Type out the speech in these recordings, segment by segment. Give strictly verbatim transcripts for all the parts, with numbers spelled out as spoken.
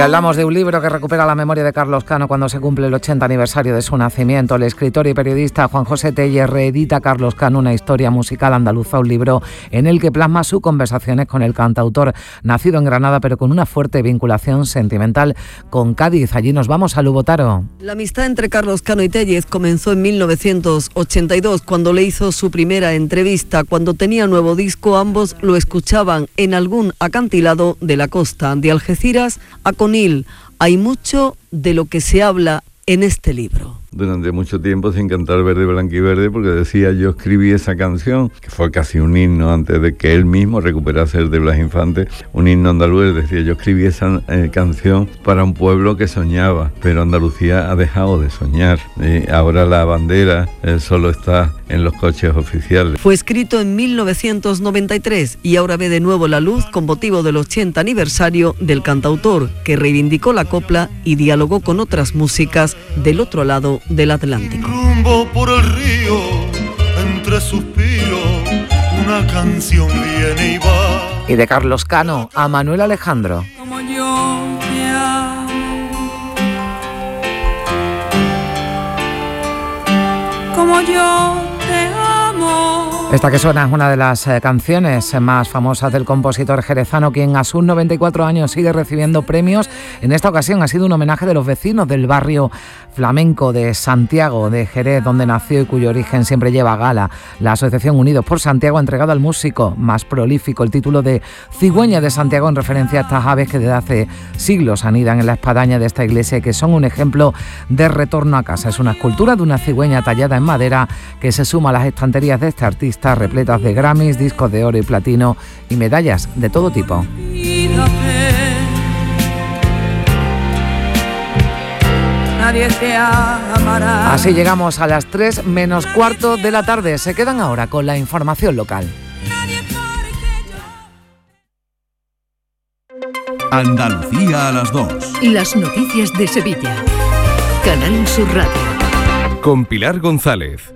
hablamos de un libro que recupera la memoria de Carlos Cano cuando se cumple el ochenta aniversario de su nacimiento. El escritor y periodista Juan José Tellez reedita Carlos Cano, una historia musical andaluza, un libro en el que plasma sus conversaciones con el cantautor nacido en Granada, pero con una fuerte vinculación sentimental con Cádiz. Allí nos vamos a Lubotaro. La amistad entre Carlos Cano y Tellez comenzó en mil novecientos ochenta y dos, cuando le hizo su primera entrevista. Cuando tenía nuevo disco, ambos lo escuchaban en algún acantilado de la costa, de Algeciras a Conil. Hay mucho de lo que se habla en este libro. Durante mucho tiempo sin cantar Verde, Blanquiverde, porque decía, yo escribí esa canción, que fue casi un himno antes de que él mismo recuperase el de Blas Infante, un himno andaluz. Decía, yo escribí esa eh, canción para un pueblo que soñaba, pero Andalucía ha dejado de soñar. Y ahora la bandera eh, solo está en los coches oficiales. Fue escrito en mil novecientos noventa y tres y ahora ve de nuevo la luz con motivo del ochenta aniversario del cantautor, que reivindicó la copla y dialogó con otras músicas del otro lado del Atlántico. Rumbo por el río, entre suspiros, una canción viene y va. Y de Carlos Cano a Manuel Alejandro. Como yo te amo, como yo te amo. Esta que suena es una de las eh, canciones más famosas del compositor jerezano, quien a sus noventa y cuatro años sigue recibiendo premios. En esta ocasión ha sido un homenaje de los vecinos del barrio flamenco de Santiago de Jerez, donde nació y cuyo origen siempre lleva gala. La Asociación Unidos por Santiago ha entregado al músico más prolífico el título de Cigüeña de Santiago, en referencia a estas aves que desde hace siglos anidan en la espadaña de esta iglesia y que son un ejemplo de retorno a casa. Es una escultura de una cigüeña tallada en madera que se suma a las estanterías de este artista, repletas de Grammys, discos de oro y platino y medallas de todo tipo. Nadie te amará. Así llegamos a las tres menos cuarto de la tarde. Se quedan ahora con la información local. Andalucía a las dos. Las noticias de Sevilla. Canal Sur Radio. Con Pilar González.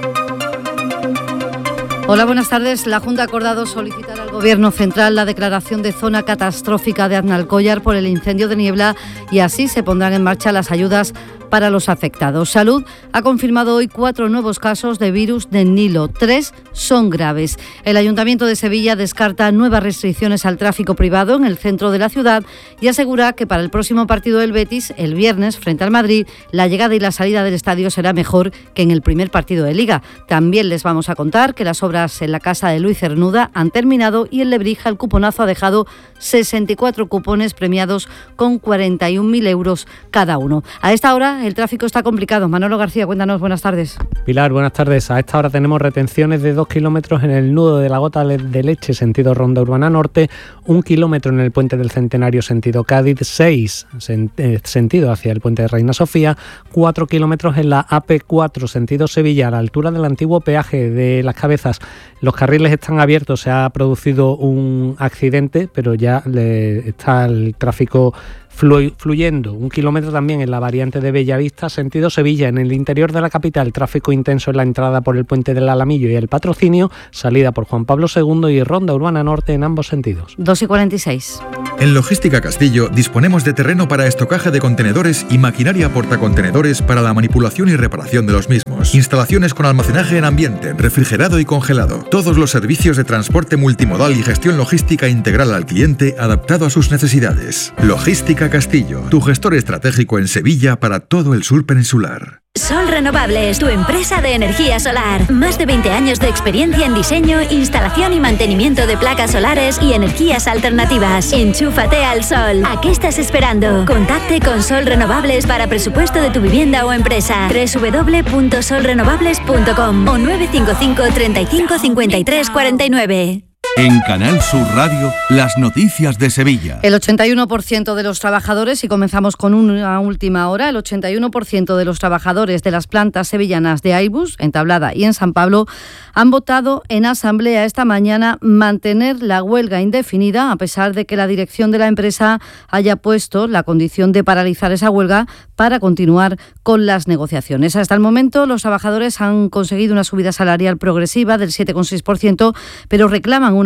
Hola, buenas tardes. La Junta ha acordado solicitar al Gobierno Central la declaración de zona catastrófica de Aznalcóllar por el incendio de niebla y así se pondrán en marcha las ayudas para los afectados. Salud ha confirmado hoy cuatro nuevos casos de virus del Nilo. Tres son graves. El Ayuntamiento de Sevilla descarta nuevas restricciones al tráfico privado en el centro de la ciudad y asegura que para el próximo partido del Betis, el viernes, frente al Madrid, la llegada y la salida del estadio será mejor que en el primer partido de Liga. También les vamos a contar que las obras en la casa de Luis Cernuda han terminado y en Lebrija el cuponazo ha dejado sesenta y cuatro cupones premiados con cuarenta y un mil euros cada uno. A esta hora el tráfico está complicado. Manolo García, cuéntanos, buenas tardes. Pilar, buenas tardes. A esta hora tenemos retenciones de dos kilómetros en el nudo de la Gota de Leche, sentido Ronda Urbana Norte, un kilómetro en el puente del Centenario, sentido Cádiz, seis sen- eh, sentido hacia el puente de Reina Sofía, cuatro kilómetros en la A P cuatro, sentido Sevilla, a la altura del antiguo peaje de Las Cabezas. Los carriles están abiertos, se ha producido un accidente, pero ya le, está el tráfico fluyendo. Un kilómetro también en la variante de Bellavista, sentido Sevilla. En el interior de la capital, tráfico intenso en la entrada por el puente del Alamillo y el Patrocinio, salida por Juan Pablo segundo y Ronda Urbana Norte en ambos sentidos. dos y cuarenta y seis. En Logística Castillo disponemos de terreno para estocaje de contenedores y maquinaria portacontenedores para la manipulación y reparación de los mismos. Instalaciones con almacenaje en ambiente, refrigerado y congelado. Todos los servicios de transporte multimodal y gestión logística integral al cliente adaptado a sus necesidades. Logística Castillo, tu gestor estratégico en Sevilla para todo el sur peninsular. Sol Renovables, tu empresa de energía solar. Más de veinte años de experiencia en diseño, instalación y mantenimiento de placas solares y energías alternativas. Enchúfate al sol. ¿A qué estás esperando? Contacte con Sol Renovables para presupuesto de tu vivienda o empresa. doble u doble u doble u punto sol renovables punto com o nueve cinco cinco, treinta y cinco, cincuenta y tres, cuarenta y nueve. En Canal Sur Radio, las noticias de Sevilla. El ochenta y uno por ciento de los trabajadores, y comenzamos con una última hora, el ochenta y uno por ciento de los trabajadores de las plantas sevillanas de Airbus, en Tablada y en San Pablo, han votado en asamblea esta mañana mantener la huelga indefinida, a pesar de que la dirección de la empresa haya puesto la condición de paralizar esa huelga para continuar con las negociaciones. Hasta el momento, los trabajadores han conseguido una subida salarial progresiva del siete coma seis por ciento, pero reclaman un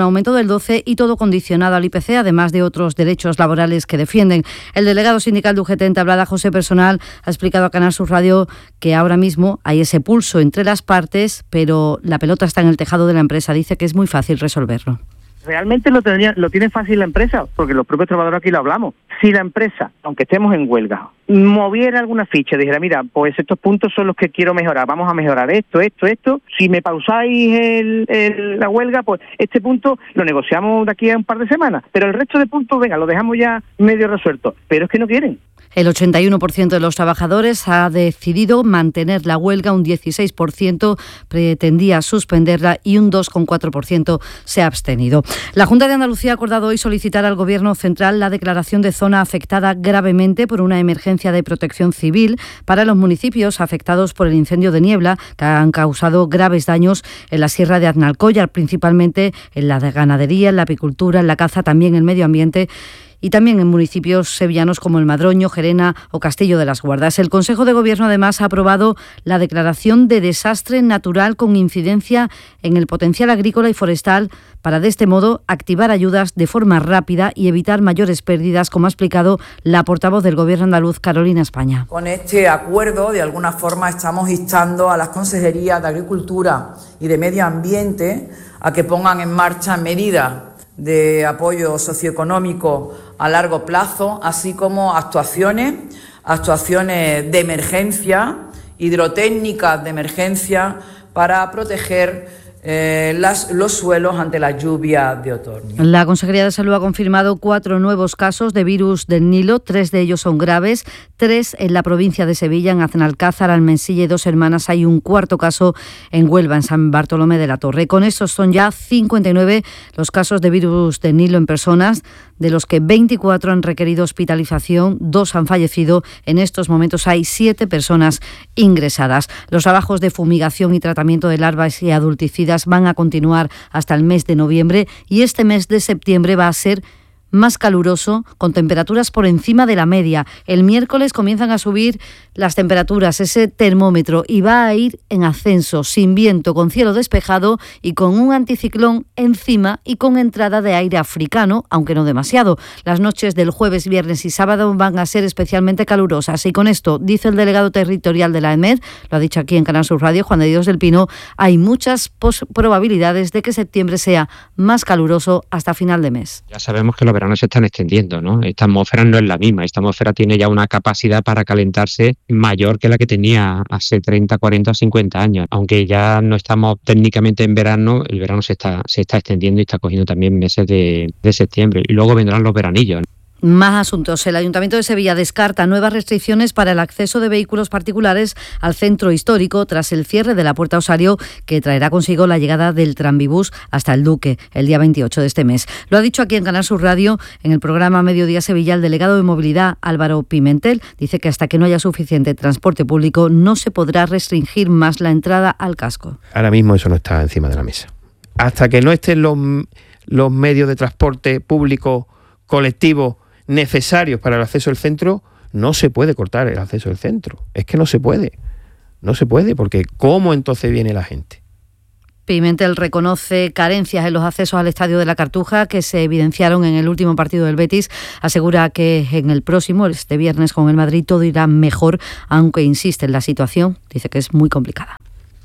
aumento del doce por ciento y todo condicionado al I P C, además de otros derechos laborales que defienden. El delegado sindical de U G T en Tablada, José Personal, ha explicado a Canal Sur Radio que ahora mismo hay ese pulso entre las partes, pero la pelota está en el tejado de la empresa. Dice que es muy fácil resolverlo. Realmente lo, tenía, lo tiene fácil la empresa, porque los propios trabajadores aquí lo hablamos. Si la empresa, aunque estemos en huelga, moviera alguna ficha, dijera, mira, pues estos puntos son los que quiero mejorar, vamos a mejorar esto, esto, esto, si me pausáis el, el, la huelga, pues este punto lo negociamos de aquí a un par de semanas, pero el resto de puntos, venga, lo dejamos ya medio resuelto, pero es que no quieren. El ochenta y uno por ciento de los trabajadores ha decidido mantener la huelga, un dieciséis por ciento pretendía suspenderla y un dos coma cuatro por ciento se ha abstenido. La Junta de Andalucía ha acordado hoy solicitar al Gobierno central la declaración de zona afectada gravemente por una emergencia de protección civil para los municipios afectados por el incendio de Niebla, que han causado graves daños en la sierra de Aznalcóllar, principalmente en la ganadería, en la apicultura, en la caza, también en el medio ambiente, y también en municipios sevillanos como El Madroño, Gerena o Castillo de las Guardas. El Consejo de Gobierno además ha aprobado la declaración de desastre natural con incidencia en el potencial agrícola y forestal para de este modo activar ayudas de forma rápida y evitar mayores pérdidas, como ha explicado la portavoz del Gobierno andaluz, Carolina España. Con este acuerdo, de alguna forma, estamos instando a las consejerías de Agricultura y de Medio Ambiente a que pongan en marcha medidas de apoyo socioeconómico a largo plazo, así como actuaciones, actuaciones de emergencia, hidrotécnicas de emergencia para proteger Eh, las, los suelos ante la lluvia de otoño. La Consejería de Salud ha confirmado cuatro nuevos casos de virus del Nilo, tres de ellos son graves, tres en la provincia de Sevilla, en Aznalcázar, Almensilla y Dos Hermanas. Hay un cuarto caso en Huelva, en San Bartolomé de la Torre. Con estos son ya cincuenta y nueve los casos de virus del Nilo en personas, de los que veinticuatro han requerido hospitalización, dos han fallecido. En estos momentos hay siete personas ingresadas. Los trabajos de fumigación y tratamiento de larvas y adulticidas van a continuar hasta el mes de noviembre y este mes de septiembre va a ser más caluroso, con temperaturas por encima de la media. El miércoles comienzan a subir las temperaturas, ese termómetro, y va a ir en ascenso, sin viento, con cielo despejado y con un anticiclón encima y con entrada de aire africano, aunque no demasiado. Las noches del jueves, viernes y sábado van a ser especialmente calurosas y con esto, dice el delegado territorial de la EMED, lo ha dicho aquí en Canal Sur Radio, Juan de Dios del Pino, hay muchas probabilidades de que septiembre sea más caluroso hasta final de mes. Ya sabemos que los veranos se están extendiendo, ¿no? Esta atmósfera no es la misma, esta atmósfera tiene ya una capacidad para calentarse mayor que la que tenía hace treinta, cuarenta o cincuenta años. Aunque ya no estamos técnicamente en verano, el verano se está, se está extendiendo y está cogiendo también meses de, de septiembre. Y luego vendrán los veranillos, ¿no? Más asuntos. El Ayuntamiento de Sevilla descarta nuevas restricciones para el acceso de vehículos particulares al centro histórico tras el cierre de la Puerta Osario, que traerá consigo la llegada del tranvibús hasta el Duque el día veintiocho de este mes. Lo ha dicho aquí en Canal Sur Radio, en el programa Mediodía Sevilla, el delegado de Movilidad, Álvaro Pimentel. Dice que hasta que no haya suficiente transporte público no se podrá restringir más la entrada al casco. Ahora mismo eso no está encima de la mesa. Hasta que no estén los, los medios de transporte público colectivo necesarios para el acceso al centro, no se puede cortar el acceso al centro. Es que no se puede. No se puede, porque ¿cómo entonces viene la gente? Pimentel reconoce carencias en los accesos al Estadio de la Cartuja que se evidenciaron en el último partido del Betis. Asegura que en el próximo, este viernes con el Madrid, todo irá mejor, aunque insiste en la situación. Dice que es muy complicada.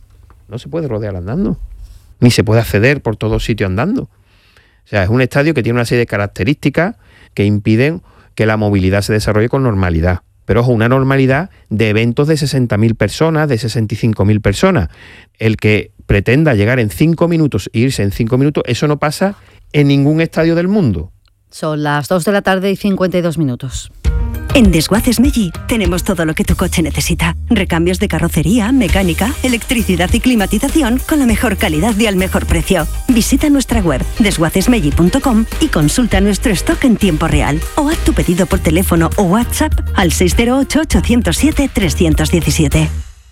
No se puede rodear andando, ni se puede acceder por todo sitio andando. O sea, es un estadio que tiene una serie de características que impiden que la movilidad se desarrolle con normalidad. Pero ojo, una normalidad de eventos de sesenta mil personas, de sesenta y cinco mil personas. El que pretenda llegar en cinco minutos e irse en cinco minutos, eso no pasa en ningún estadio del mundo. Son las dos de la tarde y cincuenta y dos minutos. En Desguaces Meggi tenemos todo lo que tu coche necesita. Recambios de carrocería, mecánica, electricidad y climatización con la mejor calidad y al mejor precio. Visita nuestra web desguaces meggi punto com y consulta nuestro stock en tiempo real. O haz tu pedido por teléfono o WhatsApp al seis cero ocho, ocho cero siete, tres uno siete.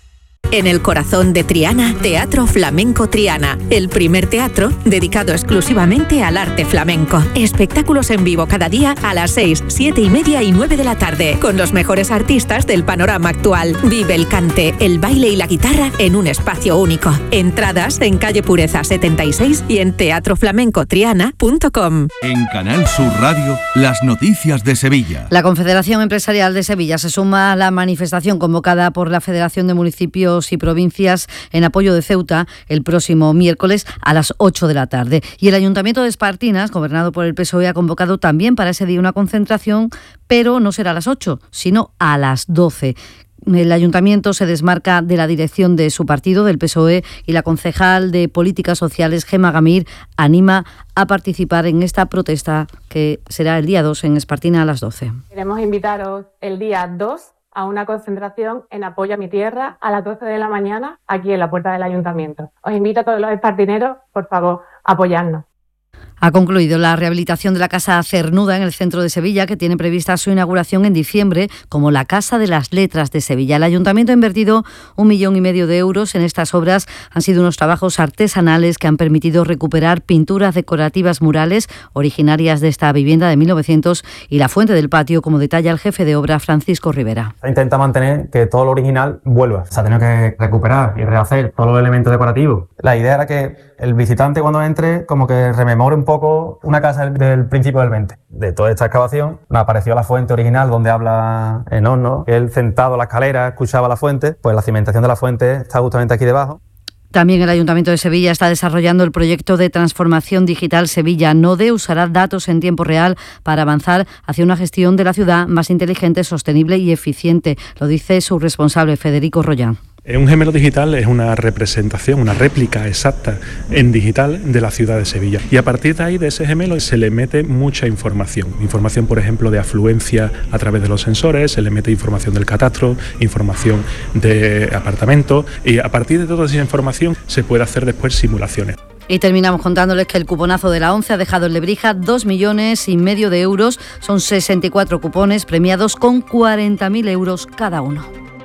En el corazón de Triana, Teatro Flamenco Triana, el primer teatro dedicado exclusivamente al arte flamenco. Espectáculos en vivo cada día a las seis, siete y media y nueve de la tarde, con los mejores artistas del panorama actual. Vive el cante, el baile y la guitarra en un espacio único. Entradas en calle Pureza setenta y seis y en teatro flamenco triana punto com. En Canal Sur Radio, las noticias de Sevilla. La Confederación Empresarial de Sevilla se suma a la manifestación convocada por la Federación de Municipios y Provincias en apoyo de Ceuta el próximo miércoles a las ocho de la tarde. Y el Ayuntamiento de Espartinas, gobernado por el P S O E, ha convocado también para ese día una concentración, pero no será a las ocho, sino a las doce. El Ayuntamiento se desmarca de la dirección de su partido, del P S O E, y la concejal de Políticas Sociales, Gemma Gamir, anima a participar en esta protesta que será el día dos en Espartinas a las doce. Queremos invitaros el día dos a una concentración en apoyo a mi tierra a las doce de la mañana aquí en la puerta del Ayuntamiento. Os invito a todos los espartineros, por favor, a apoyarnos. Ha concluido la rehabilitación de la Casa Cernuda en el centro de Sevilla, que tiene prevista su inauguración en diciembre como la Casa de las Letras de Sevilla. El Ayuntamiento ha invertido un millón y medio de euros en estas obras. Han sido unos trabajos artesanales que han permitido recuperar pinturas decorativas murales originarias de esta vivienda de mil novecientos y la fuente del patio, como detalla el jefe de obra, Francisco Rivera. Se intenta mantener que todo lo original vuelva. Se ha tenido que recuperar y rehacer todos los elementos decorativos. La idea era que el visitante, cuando entre, como que rememore un poco una casa del principio del veinte. De toda esta excavación nos apareció la fuente original donde habla Enoch, él sentado en la escalera escuchaba la fuente, pues la cimentación de la fuente está justamente aquí debajo. También el Ayuntamiento de Sevilla está desarrollando el proyecto de transformación digital Sevilla Node. Usará datos en tiempo real para avanzar hacia una gestión de la ciudad más inteligente, sostenible y eficiente. Lo dice su responsable, Federico Rollán. Un gemelo digital es una representación, una réplica exacta en digital de la ciudad de Sevilla. Y a partir de ahí, de ese gemelo, se le mete mucha información. Información, por ejemplo, de afluencia a través de los sensores, se le mete información del catastro, información de apartamentos. Y a partir de toda esa información se puede hacer después simulaciones. Y terminamos contándoles que el cuponazo de la ONCE ha dejado en Lebrija dos millones y medio de euros. Son sesenta y cuatro cupones premiados con cuarenta mil euros cada uno.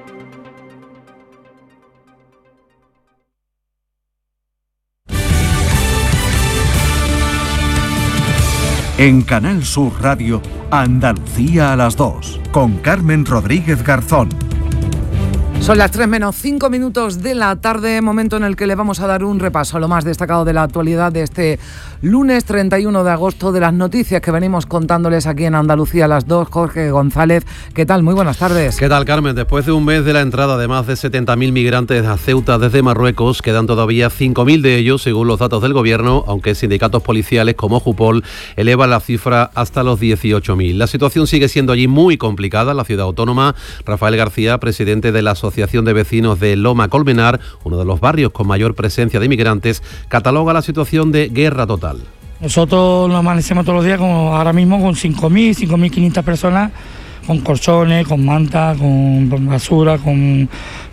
En Canal Sur Radio, Andalucía a las dos, con Carmen Rodríguez Garzón. Son las tres menos cinco minutos de la tarde, momento en el que le vamos a dar un repaso a lo más destacado de la actualidad de este lunes treinta y uno de agosto, de las noticias que venimos contándoles aquí en Andalucía a las dos. Jorge González, ¿qué tal? Muy buenas tardes. ¿Qué tal, Carmen? Después de un mes de la entrada de más de setenta mil migrantes a Ceuta desde Marruecos, quedan todavía cinco mil de ellos, según los datos del Gobierno, aunque sindicatos policiales como Jupol elevan la cifra hasta los dieciocho mil. La situación sigue siendo allí muy complicada en la ciudad autónoma. Rafael García, presidente de la Asociación de Vecinos de Loma Colmenar, uno de los barrios con mayor presencia de inmigrantes, cataloga la situación de guerra total. Nosotros nos amanecemos todos los días como ahora mismo con cinco mil, cinco mil quinientas personas, con colchones, con mantas, con basura, con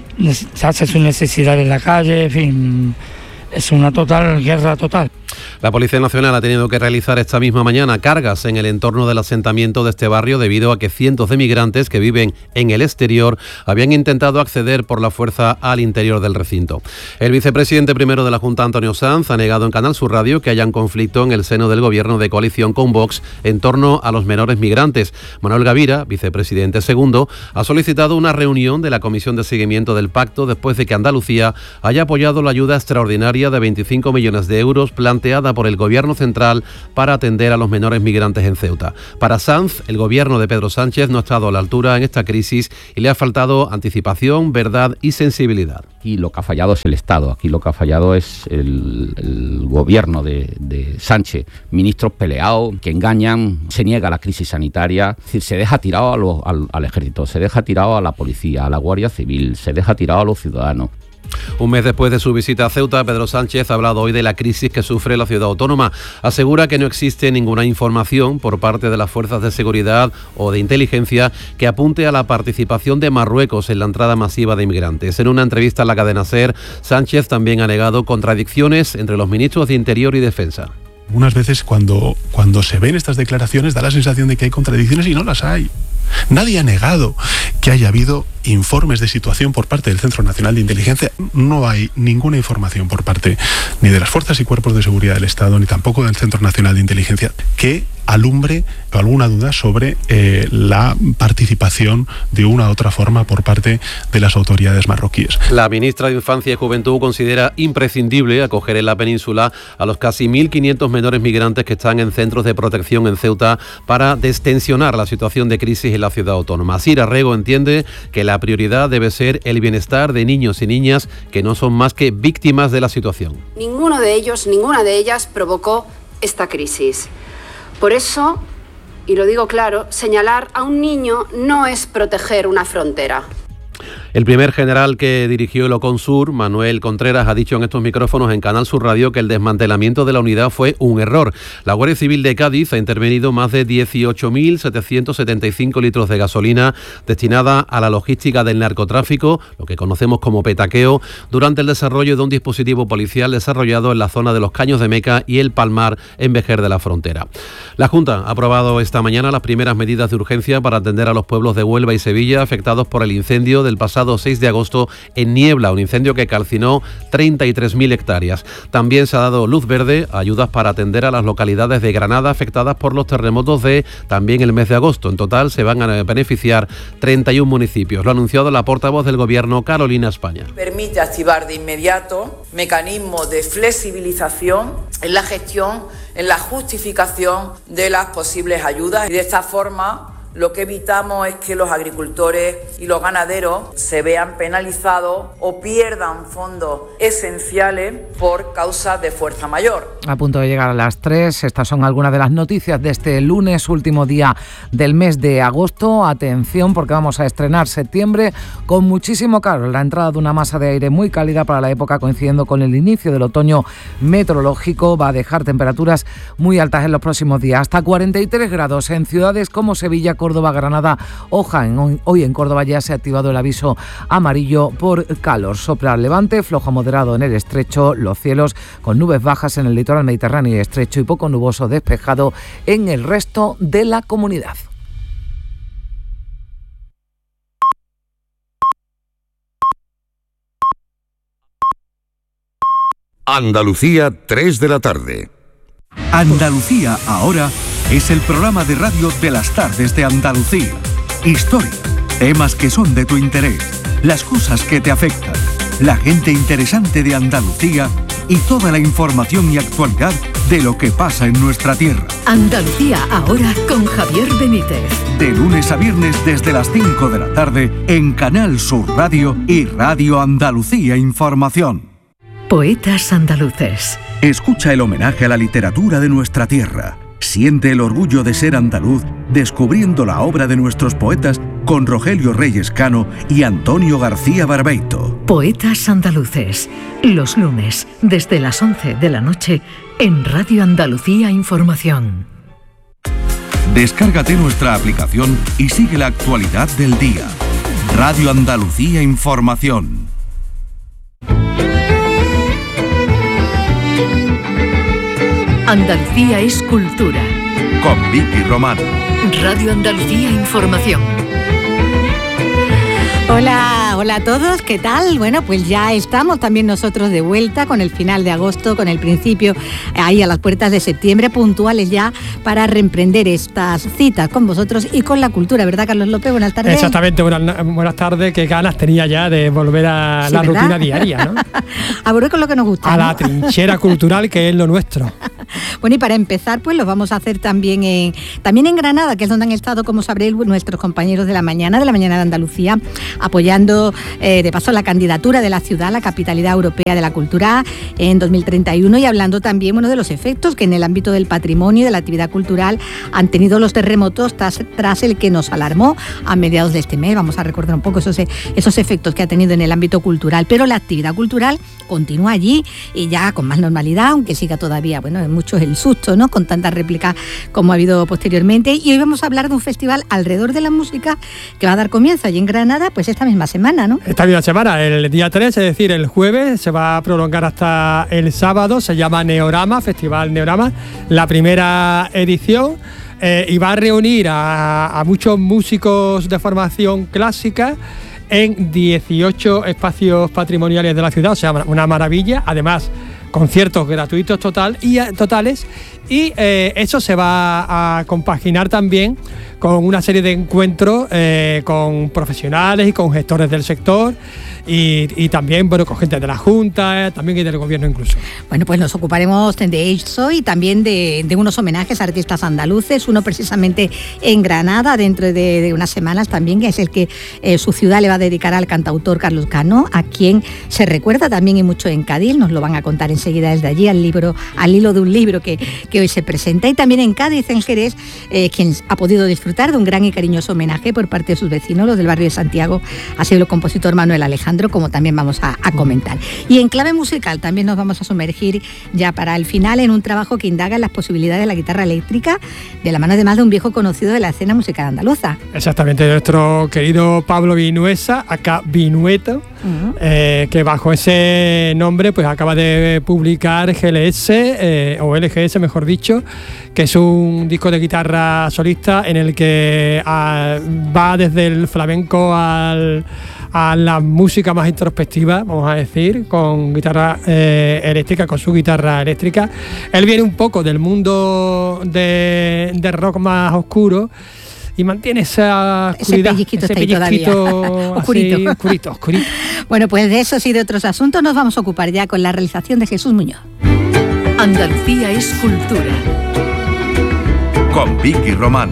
se hace sus necesidades en la calle, en fin, es una total guerra total. La Policía Nacional ha tenido que realizar esta misma mañana cargas en el entorno del asentamiento de este barrio debido a que cientos de migrantes que viven en el exterior habían intentado acceder por la fuerza al interior del recinto. El vicepresidente primero de la Junta, Antonio Sanz, ha negado en Canal Sur Radio que haya un conflicto en el seno del gobierno de coalición con Vox en torno a los menores migrantes. Manuel Gavira, vicepresidente segundo, ha solicitado una reunión de la Comisión de Seguimiento del Pacto después de que Andalucía haya apoyado la ayuda extraordinaria de veinticinco millones de euros planteada por el Gobierno central para atender a los menores migrantes en Ceuta. Para Sanz, el gobierno de Pedro Sánchez no ha estado a la altura en esta crisis y le ha faltado anticipación, verdad y sensibilidad. Aquí lo que ha fallado es el Estado, aquí lo que ha fallado es el, el gobierno de, de Sánchez. Ministros peleados, que engañan, se niega la crisis sanitaria, es decir, se deja tirado a los, al, al ejército, se deja tirado a la policía, a la Guardia Civil, se deja tirado a los ciudadanos. Un mes después de su visita a Ceuta, Pedro Sánchez ha hablado hoy de la crisis que sufre la ciudad autónoma. Asegura que no existe ninguna información por parte de las fuerzas de seguridad o de inteligencia que apunte a la participación de Marruecos en la entrada masiva de inmigrantes. En una entrevista a la cadena SER, Sánchez también ha negado contradicciones entre los ministros de Interior y Defensa. Unas veces cuando, cuando se ven estas declaraciones da la sensación de que hay contradicciones y no las hay. Nadie ha negado que haya habido informes de situación por parte del Centro Nacional de Inteligencia. No hay ninguna información por parte ni de las fuerzas y cuerpos de seguridad del Estado, ni tampoco del Centro Nacional de Inteligencia, que alumbre alguna duda sobre eh, la participación de una u otra forma por parte de las autoridades marroquíes. La ministra de Infancia y Juventud considera imprescindible acoger en la península a los casi mil quinientos menores migrantes que están en centros de protección en Ceuta para destensionar la situación de crisis en la ciudad autónoma. Sira Rego entiende que la prioridad debe ser el bienestar de niños y niñas que no son más que víctimas de la situación. Ninguno de ellos, ninguna de ellas provocó esta crisis. Por eso, y lo digo claro, señalar a un niño no es proteger una frontera. El primer general que dirigió el Oconsur, Manuel Contreras, ha dicho en estos micrófonos en Canal Sur Radio que el desmantelamiento de la unidad fue un error. La Guardia Civil de Cádiz ha intervenido más de dieciocho mil setecientos setenta y cinco litros de gasolina destinada a la logística del narcotráfico, lo que conocemos como petaqueo, durante el desarrollo de un dispositivo policial desarrollado en la zona de los Caños de Meca y el Palmar en Vejer de la Frontera. La Junta ha aprobado esta mañana las primeras medidas de urgencia para atender a los pueblos de Huelva y Sevilla afectados por el incendio del pasado seis de agosto en Niebla, un incendio que calcinó treinta y tres mil hectáreas. También se ha dado luz verde a ayudas para atender a las localidades de Granada afectadas por los terremotos de también el mes de agosto. En total se van a beneficiar treinta y un municipios. Lo ha anunciado la portavoz del Gobierno, Carolina España. Permite activar de inmediato mecanismos de flexibilización en la gestión, en la justificación de las posibles ayudas y de esta forma lo que evitamos es que los agricultores y los ganaderos se vean penalizados o pierdan fondos esenciales por causas de fuerza mayor. A punto de llegar a las tres, estas son algunas de las noticias de este lunes, último día del mes de agosto. Atención, porque vamos a estrenar septiembre con muchísimo calor. La entrada de una masa de aire muy cálida para la época, coincidiendo con el inicio del otoño meteorológico, va a dejar temperaturas muy altas en los próximos días, hasta cuarenta y tres grados en ciudades como Sevilla, Córdoba, Granada o Jaén. Hoy en Córdoba ya se ha activado el aviso amarillo por calor. Sopla al levante, flojo moderado en el estrecho, los cielos con nubes bajas en el litoral mediterráneo y estrecho y poco nuboso despejado en el resto de la comunidad. Andalucía, tres de la tarde. Andalucía ahora es el programa de radio de las tardes de Andalucía. Historia, temas que son de tu interés, las cosas que te afectan, la gente interesante de Andalucía y toda la información y actualidad de lo que pasa en nuestra tierra. Andalucía ahora con Javier Benítez. De lunes a viernes desde las cinco de la tarde en Canal Sur Radio y Radio Andalucía Información. Poetas andaluces. Escucha el homenaje a la literatura de nuestra tierra. Siente el orgullo de ser andaluz descubriendo la obra de nuestros poetas con Rogelio Reyes Cano y Antonio García Barbeito. Poetas andaluces. Los lunes desde las once de la noche en Radio Andalucía Información. Descárgate nuestra aplicación y sigue la actualidad del día. Radio Andalucía Información. Andalucía es cultura. Con Vicky Román. Radio Andalucía Información. Hola, hola a todos, ¿qué tal? Bueno, pues ya estamos también nosotros de vuelta con el final de agosto, con el principio ahí a las puertas de septiembre, puntuales ya para reemprender estas citas con vosotros y con la cultura, ¿verdad, Carlos López? Buenas tardes. Exactamente, buenas, buenas tardes, qué ganas tenía ya de volver a Sí, la ¿verdad? rutina diaria, ¿no? A volver con lo que nos gusta, A ¿no? la trinchera cultural que es lo nuestro. Bueno, y para empezar, pues lo vamos a hacer también en, también en Granada, que es donde han estado, como sabréis, nuestros compañeros de la mañana, de la mañana de Andalucía, apoyando eh, de paso la candidatura de la ciudad a la capitalidad europea de la cultura en dos mil treinta y uno y hablando también bueno, de los efectos que en el ámbito del patrimonio y de la actividad cultural han tenido los terremotos tras, tras el que nos alarmó a mediados de este mes. Vamos a recordar un poco esos, esos efectos que ha tenido en el ámbito cultural, pero la actividad cultural continúa allí y ya con más normalidad, aunque siga todavía, bueno, en muchos el susto, ¿no? Con tantas réplicas como ha habido posteriormente. Y hoy vamos a hablar de un festival alrededor de la música que va a dar comienzo allí en Granada, pues esta misma semana, ¿no? Esta misma semana, el día tres, es decir, el jueves, se va a prolongar hasta el sábado, se llama Neorama, Festival Neorama, la primera edición, eh, y va a reunir a, a muchos músicos de formación clásica en dieciocho espacios patrimoniales de la ciudad, o sea, una maravilla. Además, conciertos gratuitos total y, totales y eh, eso se va a compaginar también con una serie de encuentros eh, con profesionales y con gestores del sector y, y también bueno, con gente de la Junta, también y del Gobierno incluso. Bueno, pues nos ocuparemos de eso y también de, de unos homenajes a artistas andaluces, uno precisamente en Granada dentro de, de unas semanas también, que es el que eh, su ciudad le va a dedicar al cantautor Carlos Cano, a quien se recuerda también y mucho en Cádiz, nos lo van a contar enseguida desde allí, al libro, al hilo de un libro que, que hoy se presenta, y también en Cádiz, en Jerez, eh, quien ha podido disfrutar de un gran y cariñoso homenaje por parte de sus vecinos, los del barrio de Santiago, ha sido el compositor Manuel Alejandro, como también vamos a, a comentar. Y en clave musical también nos vamos a sumergir ya para el final en un trabajo que indaga en las posibilidades de la guitarra eléctrica de la mano además de un viejo conocido de la escena musical andaluza. Exactamente, nuestro querido Pablo Vinuesa, acá Vinueto, uh-huh. eh, que bajo ese nombre pues acaba de publicar G L S, eh, o L G S mejor dicho, que es un disco de guitarra solista en el que a, va desde el flamenco al, a la música más introspectiva, vamos a decir, con guitarra eh, eléctrica, con su guitarra eléctrica. Él viene un poco del mundo de, de rock más oscuro y mantiene esa oscuridad, ese pellizquito, ese está ahí pellizquito todavía. oscurito. Así, oscurito, oscurito. Bueno, pues de esos y de otros asuntos nos vamos a ocupar ya con la realización de Jesús Muñoz. Andalucía es cultura. Con Vicky Román.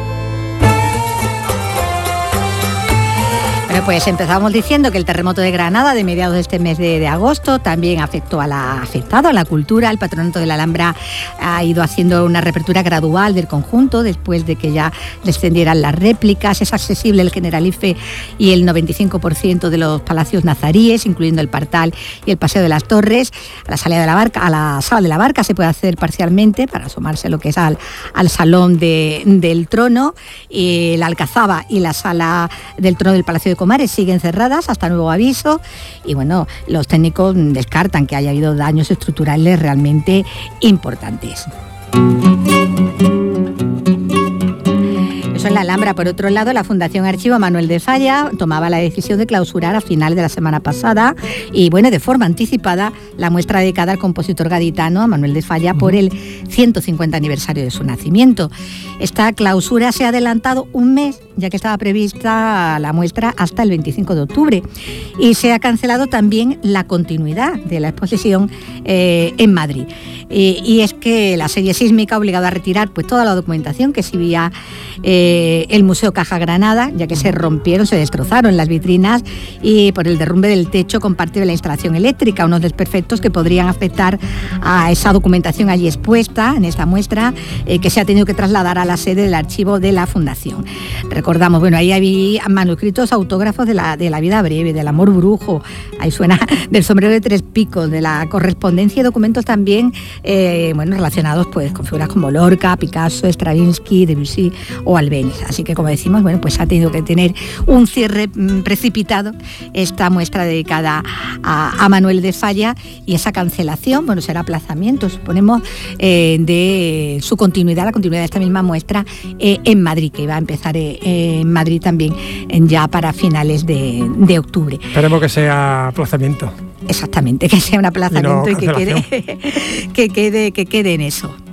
Bueno, pues empezamos diciendo que el terremoto de Granada de mediados de este mes de, de agosto también afectó a la, afectado a la cultura. El Patronato de la Alhambra ha ido haciendo una reapertura gradual del conjunto después de que ya descendieran las réplicas. Es accesible el Generalife y el noventa y cinco por ciento de los palacios nazaríes, incluyendo el Partal y el Paseo de las Torres. A la sala de la barca, a la sala de la barca se puede hacer parcialmente para asomarse lo que es al, al salón de, del trono. Y la Alcazaba y la sala del trono del Palacio de Comares siguen cerradas hasta nuevo aviso y bueno, los técnicos descartan que haya habido daños estructurales realmente importantes. Eso en la Alhambra. Por otro lado, la Fundación Archivo Manuel de Falla tomaba la decisión de clausurar a finales de la semana pasada y bueno, de forma anticipada, la muestra dedicada al compositor gaditano, a Manuel de Falla, por el ciento cincuenta aniversario de su nacimiento. Esta clausura se ha adelantado un mes, ya que estaba prevista la muestra hasta el veinticinco de octubre, y se ha cancelado también la continuidad de la exposición eh, en Madrid. Eh, y es que la serie sísmica ha obligado a retirar pues toda la documentación que exhibía eh, el Museo Caja Granada, ya que se rompieron, se destrozaron las vitrinas y por el derrumbe del techo con parte de la instalación eléctrica, unos desperfectos que podrían afectar a esa documentación allí expuesta en esta muestra, eh, que se ha tenido que trasladar a la sede del archivo de la Fundación. Recordamos, bueno, ahí había manuscritos autógrafos de la, de la vida breve, del amor brujo, ahí suena del sombrero de tres picos, de la correspondencia y documentos también eh, bueno, relacionados pues con figuras como Lorca, Picasso, Stravinsky, Debussy o Albéniz. Así que, como decimos, bueno, pues ha tenido que tener un cierre mm, precipitado esta muestra dedicada a, a Manuel de Falla, y esa cancelación, bueno, será aplazamiento, suponemos, eh, de su continuidad, la continuidad de esta misma muestra eh, en Madrid, que iba a empezar eh, en Madrid también en ya para finales de, de octubre. Esperemos que sea aplazamiento. Exactamente, que sea un aplazamiento y, no y que, quede, que, quede, que quede en eso.